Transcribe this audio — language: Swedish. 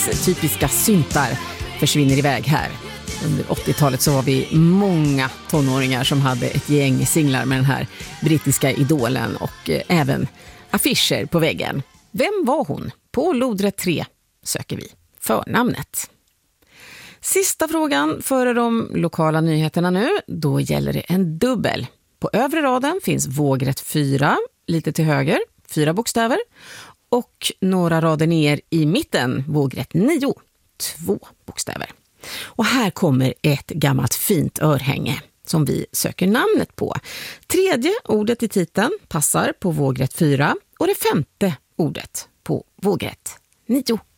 typiska syntar försvinner iväg här. Under 80-talet så var vi många tonåringar som hade ett gäng singlar med den här brittiska idolen och även affischer på väggen. Vem var hon? På lodrätt 3 söker vi förnamnet. Sista frågan före de lokala nyheterna nu. Då gäller det en dubbel. På övre raden finns vågrätt 4, lite till höger, 4 bokstäver. Och några rader ner i mitten, vågrätt 9, 2 bokstäver. Och här kommer ett gammalt fint örhänge som vi söker namnet på. Tredje ordet i titeln passar på vågrätt 4 och det femte ordet på vågrätt 9.